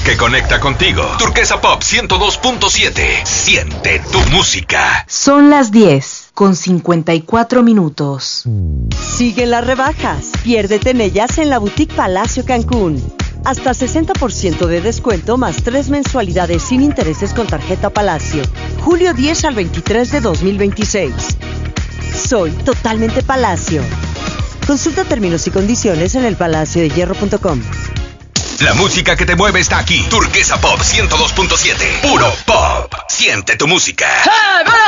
que conecta contigo. Turquesa Pop 102.7. Siente tu música. Son las 10:54. Siguen las rebajas. Piérdete en ellas en la Boutique Palacio Cancún. Hasta 60% de descuento más 3 mensualidades sin intereses con tarjeta Palacio. Julio 10 al 23 de 2026. Soy totalmente Palacio. Consulta términos y condiciones en elpalaciodehierro.com. La música que te mueve está aquí. Turquesa Pop 102.7. Puro pop. Siente tu música.